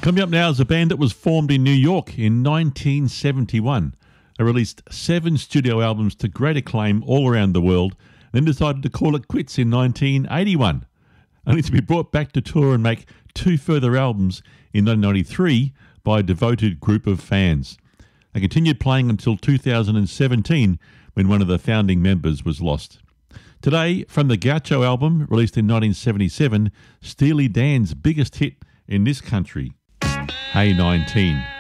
Coming up now is a band that was formed in New York in 1971. They released 7 studio albums to great acclaim all around the world, then decided to call it quits in 1981, only to be brought back to tour and make 2 further albums in 1993 by a devoted group of fans. They continued playing until 2017 when one of the founding members was lost. Today, from the Gaucho album, released in 1977, Steely Dan's biggest hit in this country, Hey 19.